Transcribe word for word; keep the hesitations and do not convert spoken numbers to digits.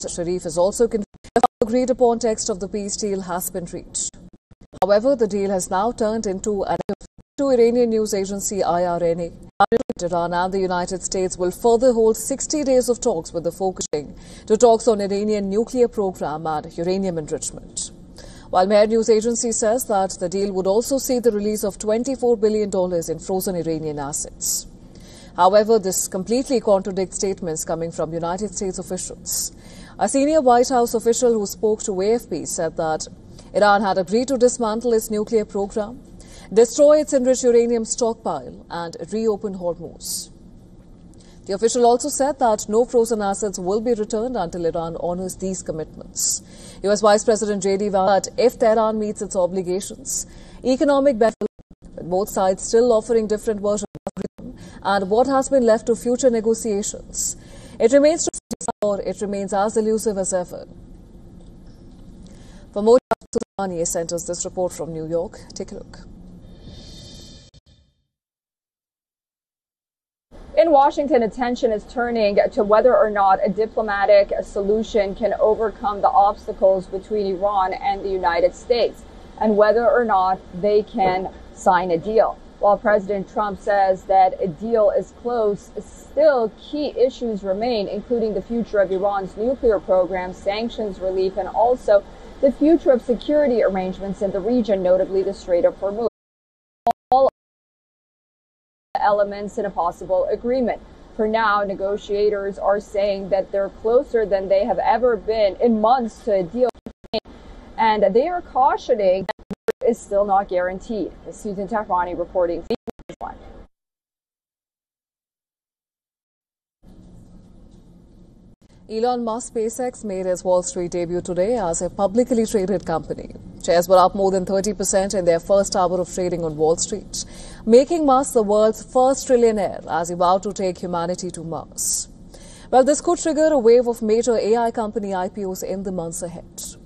Sharif is also confirmed the agreed upon text of the peace deal has been reached. However, the deal has now turned into an to Iranian news agency I R N A. Iran and the United States will further hold sixty days of talks with the focusing to talks on Iranian nuclear program and uranium enrichment. While Mehr News Agency says that the deal would also see the release of twenty-four billion dollars in frozen Iranian assets. However, this completely contradicts statements coming from United States officials. A senior White House official who spoke to A F P said that Iran had agreed to dismantle its nuclear program, destroy its enriched uranium stockpile and reopen Hormuz. The official also said that no frozen assets will be returned until Iran honors these commitments. U S Vice President J D Vance said if Tehran meets its obligations, economic benefit, with both sides still offering different versions of agreement and what has been left to future negotiations, it remains to or it remains as elusive as ever. For more, Soleimani sent us this report from New York. Take a look. In Washington, attention is turning to whether or not a diplomatic solution can overcome the obstacles between Iran and the United States, and whether or not they can sign a deal. While President Trump says that a deal is close, still key issues remain, including the future of Iran's nuclear program, sanctions relief, and also the future of security arrangements in the region, notably the Strait of Hormuz. All elements in a possible agreement. For now, negotiators are saying that they're closer than they have ever been in months to a deal, and they are cautioning that is still not guaranteed. Susan Tehrani reporting. Elon Musk SpaceX made its Wall Street debut today as a publicly traded company. Shares were up more than thirty percent in their first hour of trading on Wall Street, making Musk the world's first trillionaire as he vowed to take humanity to Mars. Well, this could trigger a wave of major A I company I P Os in the months ahead.